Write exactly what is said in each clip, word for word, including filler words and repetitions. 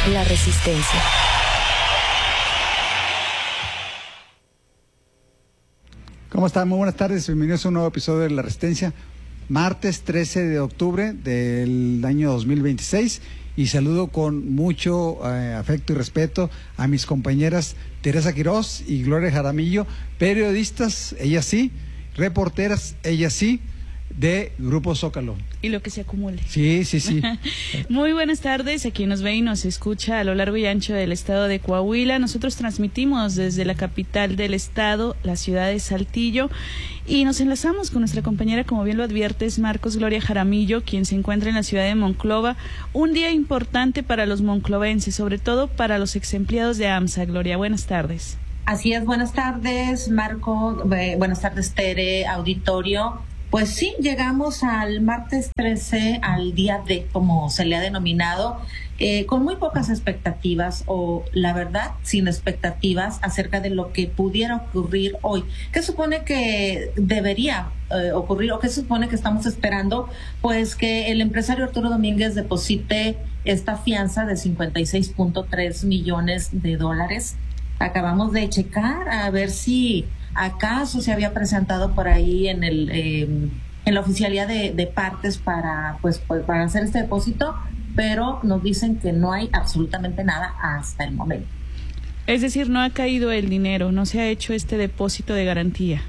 La Resistencia. ¿Cómo están? Muy buenas tardes, bienvenidos a un nuevo episodio de La Resistencia, martes trece de octubre del año dos mil veintiséis, y saludo con mucho eh, afecto y respeto a mis compañeras Teresa Quirós y Gloria Jaramillo, periodistas, ellas sí, reporteras, ellas sí, de Grupo Zócalo. Y lo que se acumule. Sí, sí, sí. Muy buenas tardes a quien nos ve y nos escucha a lo largo y ancho del estado de Coahuila. Nosotros transmitimos desde la capital del estado, la ciudad de Saltillo, y nos enlazamos con nuestra compañera, como bien lo adviertes, Marcos Gloria Jaramillo, quien se encuentra en la ciudad de Monclova. Un día importante para los monclovenses, sobre todo para los exempleados de AMSA. Gloria, buenas tardes. Así es, buenas tardes, Marco, eh, buenas tardes, Tere, auditorio. Pues sí, llegamos al martes trece, al día D, como se le ha denominado, eh, con muy pocas expectativas, o la verdad, sin expectativas acerca de lo que pudiera ocurrir hoy. ¿Qué supone que debería eh, ocurrir, o qué supone que estamos esperando? Pues que el empresario Arturo Domínguez deposite esta fianza de cincuenta y seis punto tres millones de dólares. Acabamos de checar a ver si acaso se había presentado por ahí en el eh, en la oficialía de, de partes para pues, pues para hacer este depósito, pero nos dicen que no hay absolutamente nada hasta el momento. Es decir, no ha caído el dinero, no se ha hecho este depósito de garantía.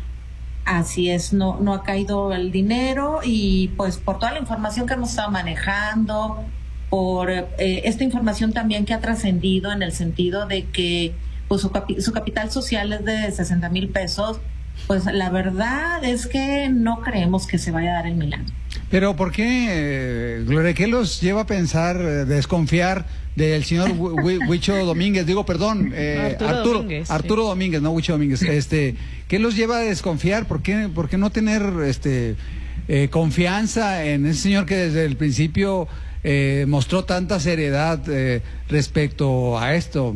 Así es, no no ha caído el dinero, y pues por toda la información que hemos estado manejando, por eh, esta información también que ha trascendido en el sentido de que pues su, capi- su capital social es de sesenta mil pesos, pues la verdad es que no creemos que se vaya a dar el milagro. Pero ¿por qué, eh, Gloria, qué los lleva a pensar, eh, desconfiar del señor Huicho Domínguez? Digo, perdón, eh, Arturo, Arturo Domínguez, Arturo sí. Domínguez, no Huicho Domínguez. Este, ¿qué los lleva a desconfiar? ¿Por qué, por qué no tener este eh, confianza en ese señor que desde el principio eh, mostró tanta seriedad eh, respecto a esto?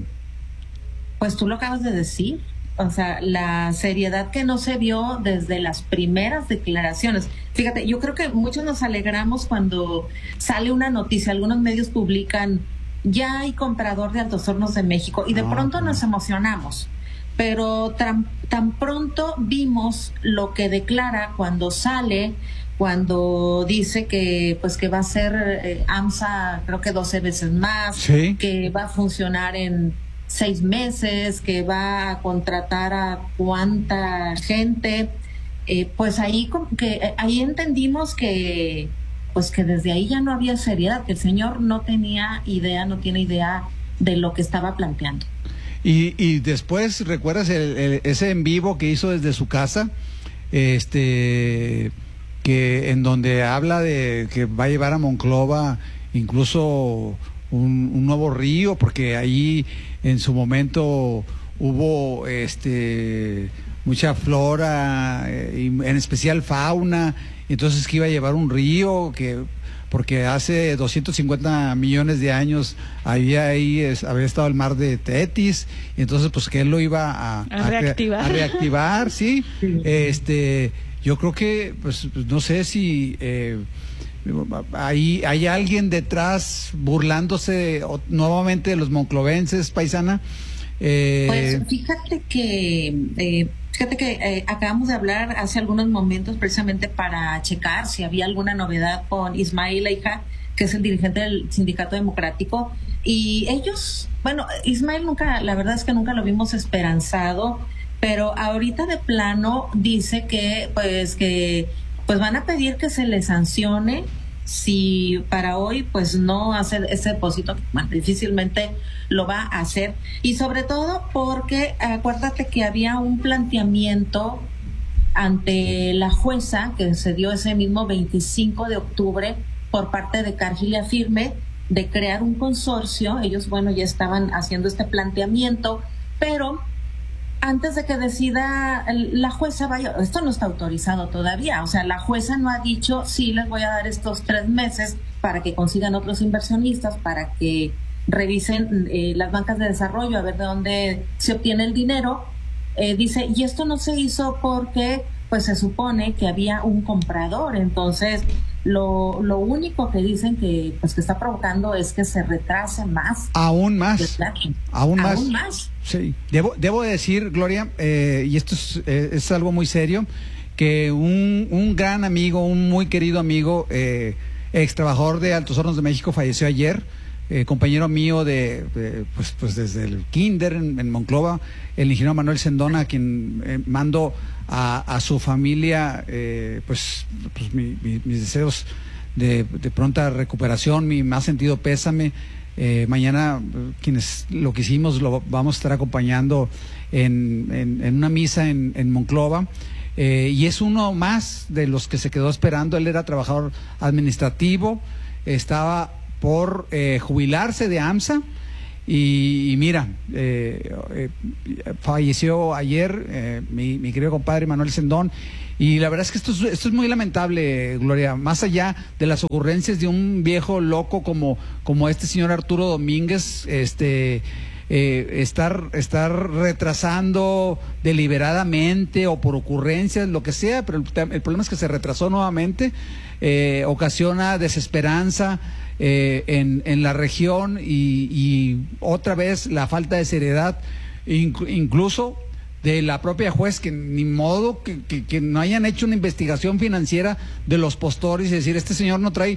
Pues tú lo acabas de decir, o sea, la seriedad que no se vio desde las primeras declaraciones. Fíjate, yo creo que muchos nos alegramos cuando sale una noticia, algunos medios publican, ya hay comprador de Altos Hornos de México, y de Ah, pronto no. nos emocionamos, pero tan, tan pronto vimos lo que declara cuando sale, cuando dice que pues que va a ser eh, AMSA creo que doce veces más, Sí. que va a funcionar en seis meses, que va a contratar a cuánta gente, eh, pues ahí como que eh, ahí entendimos que pues que desde ahí ya no había seriedad, que el señor no tenía idea, no tiene idea de lo que estaba planteando. Y, y después, ¿recuerdas el, el- ese en vivo que hizo desde su casa? Este, que en donde habla de que va a llevar a Monclova incluso un, un nuevo río, porque ahí en su momento hubo este mucha flora, eh, y en especial fauna, entonces que iba a llevar un río, que porque hace doscientos cincuenta millones de años había ahí es, había estado el mar de Tetis, y entonces pues que él lo iba a, A reactivar. a reactivar, sí. Sí. Este, yo creo que pues no sé si eh, hay hay alguien detrás burlándose o- nuevamente de los monclovenses, paisana. Eh, Pues fíjate que eh, fíjate que eh, acabamos de hablar hace algunos momentos precisamente para checar si había alguna novedad con Ismael Leija, que es el dirigente del Sindicato Democrático, y ellos, bueno, Ismael nunca, la verdad es que nunca lo vimos esperanzado, pero ahorita de plano dice que pues que pues van a pedir que se le sancione si para hoy pues no hace ese depósito, bueno, difícilmente lo va a hacer, y sobre todo porque acuérdate que había un planteamiento ante la jueza que se dio ese mismo veinticinco de octubre por parte de Cargill y Afirme de crear un consorcio. Ellos, bueno, ya estaban haciendo este planteamiento, pero antes de que decida la jueza, vaya, esto no está autorizado todavía, o sea, la jueza no ha dicho, sí, les voy a dar estos tres meses para que consigan otros inversionistas, para que revisen eh, las bancas de desarrollo, a ver de dónde se obtiene el dinero. Eh, dice, y esto no se hizo porque, pues se supone que había un comprador, entonces, Lo, lo único que dicen que pues que está provocando es que se retrase más. Aún más. Aún más. Aún más. Sí. Debo, debo decir, Gloria, eh, y esto es, eh, es algo muy serio, que un, un gran amigo, un muy querido amigo, eh, ex trabajador de Altos Hornos de México, falleció ayer. Eh, compañero mío de, de pues, pues desde el kinder en, en Monclova, el ingeniero Manuel Sendona, a quien eh, mando a, a su familia eh, pues, pues mi, mi, mis deseos de, de pronta recuperación, mi más sentido pésame. Eh, mañana quienes lo que hicimos lo vamos a estar acompañando en, en, en una misa en, en Monclova. Eh, y es uno más de los que se quedó esperando. Él era trabajador administrativo, estaba por eh, jubilarse de AMSA y, y mira, eh, eh, falleció ayer eh, mi, mi querido compadre Manuel Sendón, y la verdad es que esto es, esto es muy lamentable, Gloria, más allá de las ocurrencias de un viejo loco como, como este señor Arturo Domínguez, este Eh, estar, estar retrasando deliberadamente o por ocurrencias, lo que sea, pero el, el problema es que se retrasó nuevamente, eh, ocasiona desesperanza eh, en, en la región y, y otra vez la falta de seriedad, inc- incluso de la propia juez, que ni modo que, que, que no hayan hecho una investigación financiera de los postores y decir, este señor no trae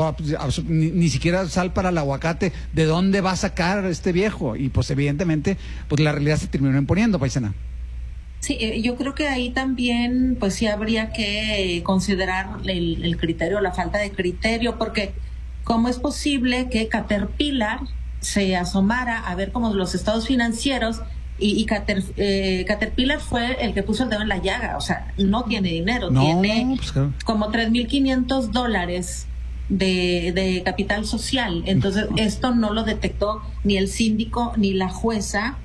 ni, ni siquiera sal para el aguacate, ¿de dónde va a sacar este viejo? Y pues evidentemente pues la realidad se terminó imponiendo, paisana. Sí, yo creo que ahí también pues sí habría que considerar el, el criterio, la falta de criterio, porque ¿cómo es posible que Caterpillar se asomara a ver como los estados financieros y, y Cater, eh, Caterpillar fue el que puso el dedo en la llaga? O sea, no tiene dinero, no, tiene pues, claro, como tres mil quinientos dólares de, de capital social. Entonces, esto no lo detectó ni el síndico ni la jueza.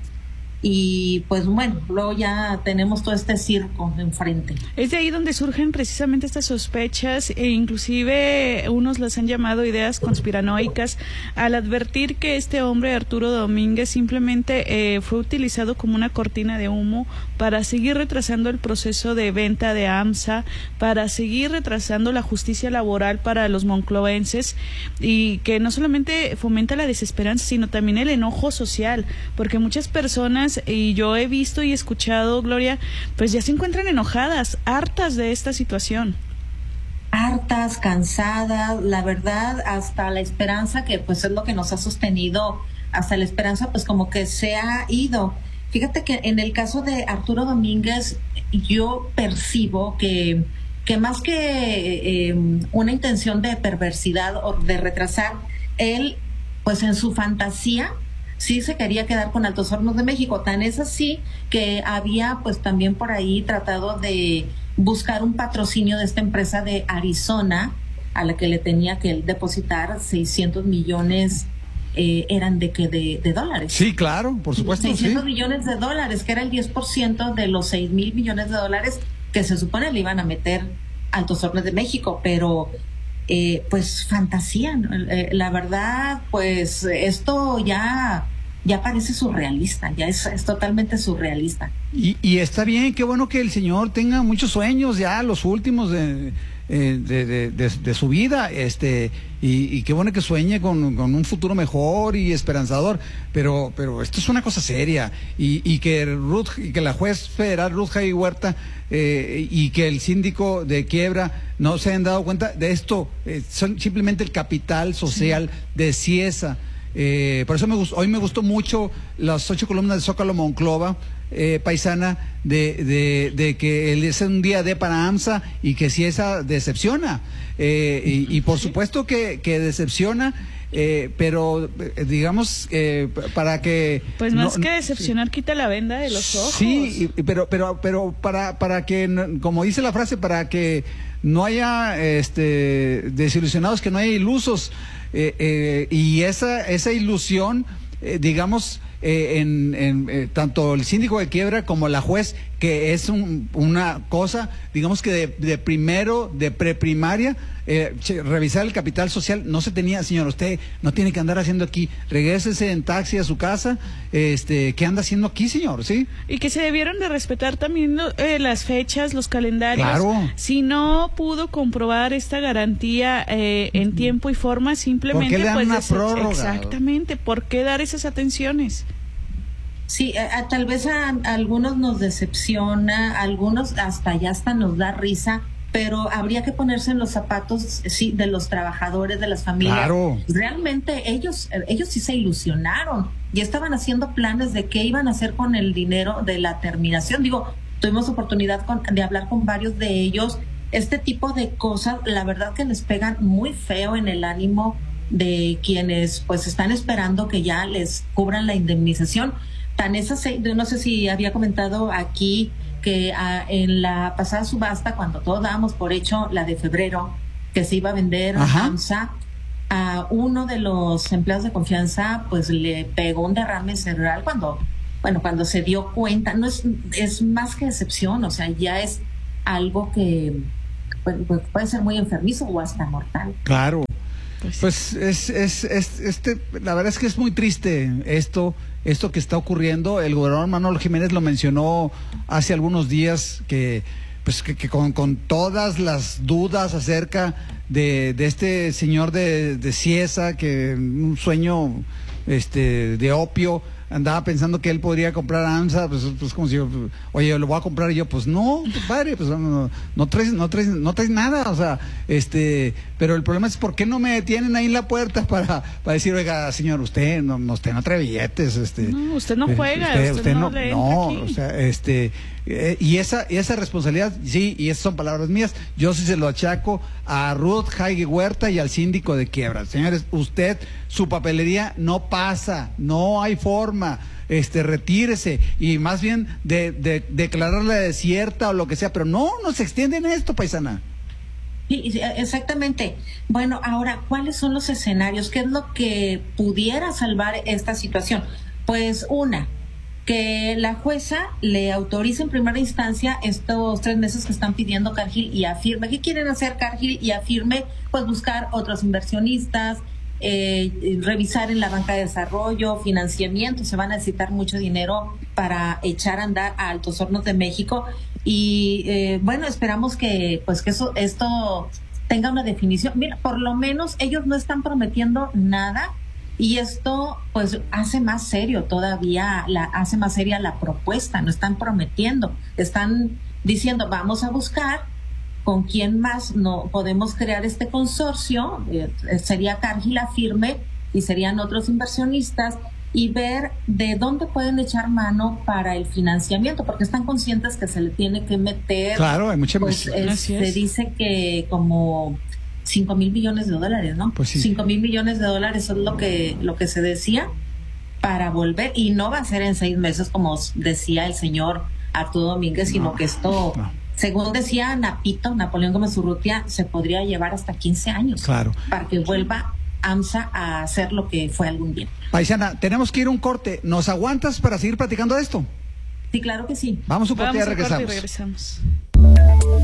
Y pues bueno, luego ya tenemos todo este circo enfrente. Es de ahí donde surgen precisamente estas sospechas, e inclusive unos las han llamado ideas conspiranoicas, al advertir que este hombre, Arturo Domínguez, simplemente eh, fue utilizado como una cortina de humo para seguir retrasando el proceso de venta de AMSA, para seguir retrasando la justicia laboral para los monclovenses, y que no solamente fomenta la desesperanza, sino también el enojo social, porque muchas personas, y yo he visto y escuchado, Gloria, pues ya se encuentran enojadas, hartas de esta situación. Hartas, cansadas, la verdad, hasta la esperanza, que pues es lo que nos ha sostenido, hasta la esperanza pues como que se ha ido. Fíjate que en el caso de Arturo Domínguez, yo percibo que, que más que eh, una intención de perversidad o de retrasar, él pues en su fantasía sí se quería quedar con Altos Hornos de México. Tan es así que había pues también por ahí tratado de buscar un patrocinio de esta empresa de Arizona, a la que le tenía que él depositar seiscientos millones, eh, eran de que de, de dólares. Sí, claro, por supuesto. seiscientos sí. millones de dólares, que era el diez por ciento de los seis mil millones de dólares que se supone le iban a meter Altos Hornos de México, pero Eh, pues fantasía, ¿no? Eh, la verdad, pues esto ya ya parece surrealista, ya es, es totalmente surrealista. Y, y está bien, qué bueno que el señor tenga muchos sueños, ya los últimos de, de, de, de, de su vida, este y, y qué bueno que sueñe con, con un futuro mejor y esperanzador, pero pero esto es una cosa seria, y, y que Ruth, y que la juez federal Ruth Jaime Huerta eh, y que el síndico de Quiebra no se hayan dado cuenta de esto, eh, son simplemente el capital social sí. de Ciesa. Eh, por eso me gustó, hoy me gustó mucho las ocho columnas de Zócalo Monclova, eh, paisana, de, de, de que él es un día de para AMSA y que si esa decepciona, eh, y, y por supuesto que, que decepciona, eh, pero eh, digamos eh, para que pues más no, que decepcionar sí. quita la venda de los ojos. Sí, y, pero pero pero para para que, como dice la frase, para que no haya este desilusionados, que no haya ilusos. Eh, eh, y esa esa ilusión, eh, digamos, eh, en, en eh, tanto el síndico de Quiebra como la juez que es un, una cosa, digamos que de, de primero, de preprimaria, eh, revisar el capital social. No se tenía, señor, usted no tiene que andar haciendo aquí, regrésese en taxi a su casa, este, ¿qué anda haciendo aquí, señor? ¿Sí? Y que se debieron de respetar también eh, las fechas, los calendarios. Claro. Si no pudo comprobar esta garantía eh, en tiempo y forma, simplemente... ¿Por qué le dan pues, una des- prórroga? Exactamente, ¿por qué dar esas atenciones? Sí, a, a, tal vez a, a algunos nos decepciona, a algunos hasta ya hasta nos da risa, pero habría que ponerse en los zapatos, sí, de los trabajadores, de las familias. Claro. Realmente ellos, ellos sí se ilusionaron y estaban haciendo planes de qué iban a hacer con el dinero de la terminación. Digo, tuvimos oportunidad con, de hablar con varios de ellos. Este tipo de cosas, la verdad que les pegan muy feo en el ánimo de quienes pues están esperando que ya les cubran la indemnización. Tan es así, no sé si había comentado aquí que ah, en la pasada subasta, cuando todos dábamos por hecho la de febrero, que se iba a vender Ajá. AMSA, a uno de los empleados de confianza pues le pegó un derrame cerebral cuando, bueno, cuando se dio cuenta. No es, es más que excepción, o sea, ya es algo que pues, pues, puede ser muy enfermizo o hasta mortal. Claro. Pues, Pues es, es, es, este, la verdad es que es muy triste esto, esto que está ocurriendo. El gobernador Manolo Jiménez lo mencionó hace algunos días, que pues que, que con, con todas las dudas acerca de, de este señor de, de Cieza, que un sueño este de opio, andaba pensando que él podría comprar AMSA, pues, pues como si yo, oye, lo voy a comprar, y yo, pues no, padre, pues no, no traes, no traes, no traes nada, o sea, este, pero el problema es por qué no me detienen ahí en la puerta para, para decir, oiga, señor, usted no, no, usted no trae billetes, este. No, usted no juega, usted, usted usted no no, le no, entra aquí. o sea, este, eh, y esa, y esa responsabilidad, sí, y esas son palabras mías, yo sí se lo achaco a Ruth Jaime Huerta y al síndico de Quiebra. Señores, usted, su papelería no pasa, no hay forma, este, retírese, y más bien de, de, declararla desierta o lo que sea, pero no, no se extiende en esto, paisana. Sí, exactamente. Bueno, ahora, ¿cuáles son los escenarios? ¿Qué es lo que pudiera salvar esta situación? Pues una, que la jueza le autorice en primera instancia estos tres meses que están pidiendo Cargill y Afirme. ¿Qué quieren hacer Cargill y Afirme? Pues buscar otros inversionistas, eh, revisar en la banca de desarrollo, financiamiento. Se va a necesitar mucho dinero para echar a andar a Altos Hornos de México. Y eh, bueno, esperamos que pues que eso esto tenga una definición. Mira, por lo menos ellos no están prometiendo nada, y esto pues hace más serio todavía, la hace más seria la propuesta. No están prometiendo, están diciendo vamos a buscar con quién más no podemos crear este consorcio. Eh, sería Cargill, Afirme, y serían otros inversionistas, y ver de dónde pueden echar mano para el financiamiento, porque están conscientes que se le tiene que meter. Claro, hay mucha pues, inversión. es- Así se es. dice que como cinco mil millones de dólares, ¿no? Pues sí. Cinco mil millones de dólares es lo que lo que se decía para volver, y no va a ser en seis meses como decía el señor Arturo Domínguez, sino No, que esto, no. según decía Napito, Napoleón Gómez Urrutia, se podría llevar hasta quince años Claro. para que vuelva AMSA a hacer lo que fue algún día. Paisana, tenemos que ir a un corte. ¿Nos aguantas para seguir platicando de esto? Sí, claro que sí. Vamos a un corte y Vamos ya a corte y regresamos. regresamos.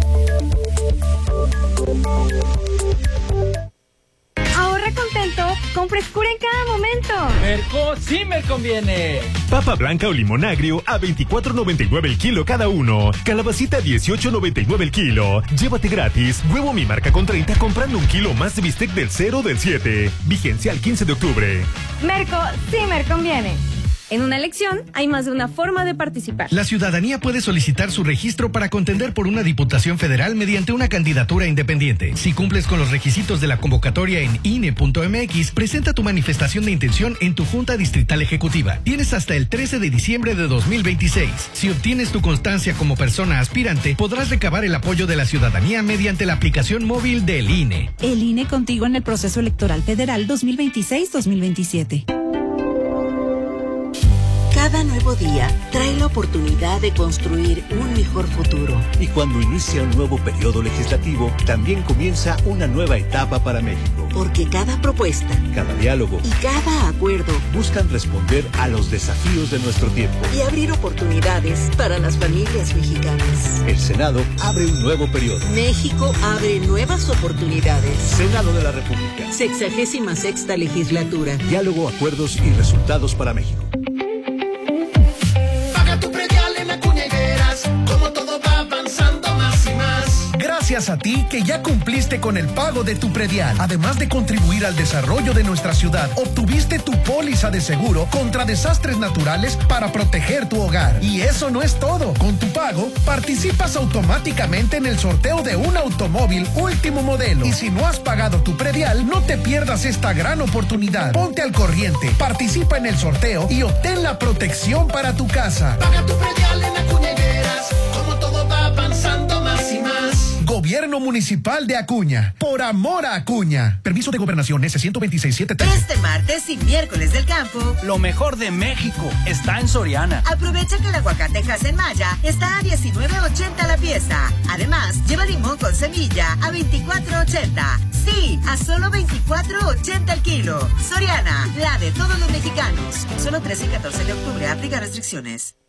Ahorra contento con frescura en cada momento. Merco sí me conviene. Papa blanca o limón agrio a veinticuatro noventa y nueve el kilo cada uno. Calabacita a dieciocho noventa y nueve el kilo. Llévate gratis huevo mi marca con treinta comprando un kilo más de bistec del cero o del siete. Vigencia al quince de octubre. Merco sí me conviene. En una elección hay más de una forma de participar. La ciudadanía puede solicitar su registro para contender por una diputación federal mediante una candidatura independiente. Si cumples con los requisitos de la convocatoria en I N E punto M X, presenta tu manifestación de intención en tu Junta Distrital Ejecutiva. Tienes hasta el trece de diciembre de dos mil veintiséis. Si obtienes tu constancia como persona aspirante, podrás recabar el apoyo de la ciudadanía mediante la aplicación móvil del I N E. El I N E contigo en el proceso electoral federal dos mil veintiséis dos mil veintisiete. Cada nuevo día trae la oportunidad de construir un mejor futuro. Y cuando inicia un nuevo periodo legislativo, también comienza una nueva etapa para México. Porque cada propuesta, cada diálogo y cada acuerdo buscan responder a los desafíos de nuestro tiempo y abrir oportunidades para las familias mexicanas. El Senado abre un nuevo periodo. México abre nuevas oportunidades. Senado de la República. Sexagésima sexta legislatura. Diálogo, acuerdos y resultados para México. Paga tu predial en Acuña y verás cómo todo va avanzando más y más. Gracias a ti que ya cumpliste con el pago de tu predial. Además de contribuir al desarrollo de nuestra ciudad, obtuviste tu póliza de seguro contra desastres naturales para proteger tu hogar. Y eso no es todo. Con tu pago, participas automáticamente en el sorteo de un automóvil último modelo. Y si no has pagado tu predial, no te pierdas esta gran oportunidad. Ponte al corriente, participa en el sorteo y obtén la protección para tu casa. Paga tu predial en Acuña y verás cómo todo va avanzando más y más. Gobierno Municipal de Acuña. Por amor a Acuña. Permiso de gobernación S ciento veintiséis punto setenta y tres. Este martes y miércoles del campo, lo mejor de México está en Soriana. Aprovecha que el aguacate Maya está a diecinueve ochenta la pieza. Además, lleva limón con semilla a veinticuatro ochenta. Sí, a solo veinticuatro ochenta el kilo. Soriana, la de todos los mexicanos. Solo trece y catorce de octubre. Aplica restricciones.